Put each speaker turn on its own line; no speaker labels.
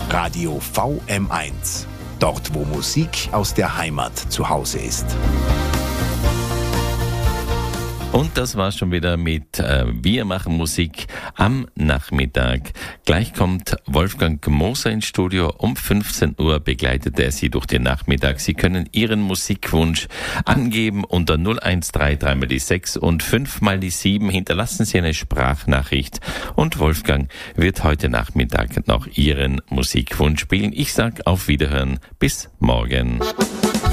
Radio VM1. Dort, wo Musik aus der Heimat zu Hause ist.
Und das war's schon wieder mit Wir machen Musik am Nachmittag. Gleich kommt Wolfgang Moser ins Studio. Um 15 Uhr begleitet er Sie durch den Nachmittag. Sie können Ihren Musikwunsch angeben unter 013 3 mal die 6 und 5 mal die 7. Hinterlassen Sie eine Sprachnachricht und Wolfgang wird heute Nachmittag noch Ihren Musikwunsch spielen. Ich sag auf Wiederhören. Bis morgen.